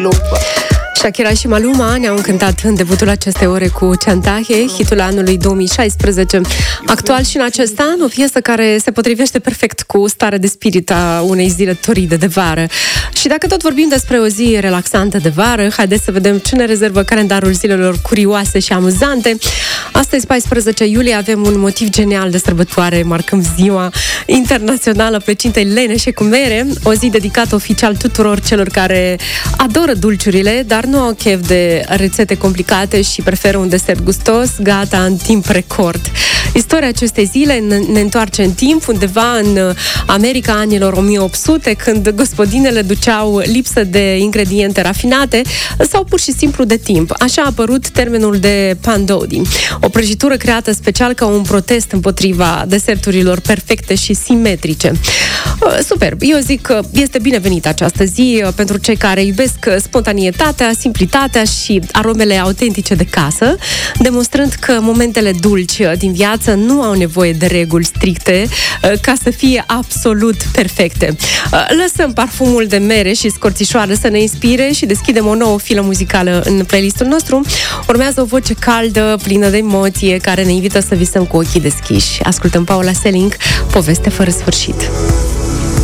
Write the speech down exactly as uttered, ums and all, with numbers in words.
stilul. Shakira și Maluma ne-au încântat în debutul acestei ore cu Chantaje, hitul anului două mii șaisprezece. Actual și în acest an, o piesă care se potrivește perfect cu starea de spirit a unei zile toride de vară. Și dacă tot vorbim despre o zi relaxantă de vară, haideți să vedem ce ne rezervă calendarul zilelor curioase și amuzante. Astăzi, paisprezece iulie, avem un motiv genial de sărbătoare. Marcăm Ziua Internațională Plăcintei Leneșe cu mere, o zi dedicată oficial tuturor celor care adoră dulciurile, dar nu au chef de rețete complicate și preferă un desert gustos, gata în timp record. Istoria acestei zile ne întoarce în timp, undeva în America anilor o mie opt sute, când gospodinele duceau lipsă de ingrediente rafinate sau pur și simplu de timp. Așa a apărut termenul de pandodi, o prăjitură creată special ca un protest împotriva deserturilor perfecte și simetrice. Superb! Eu zic că este binevenită această zi pentru cei care iubesc spontaneitatea, simplitatea și aromele autentice de casă, demonstrând că momentele dulci din viață nu au nevoie de reguli stricte ca să fie absolut perfecte. Lăsăm parfumul de mere și scorțișoară să ne inspire și deschidem o nouă filă muzicală în playlistul nostru. Urmează o voce caldă, plină de emoție, care ne invită să visăm cu ochii deschiși. Ascultăm Paula Selling, Poveste fără sfârșit.